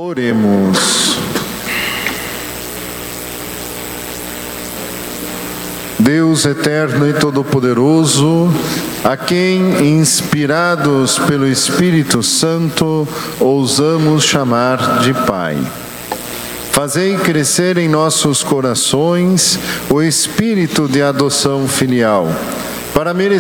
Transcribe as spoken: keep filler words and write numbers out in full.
Oremos. Deus eterno e todo-poderoso, a quem, inspirados pelo Espírito Santo, ousamos chamar de Pai. Fazei crescer em nossos corações o espírito de adoção filial, para merecer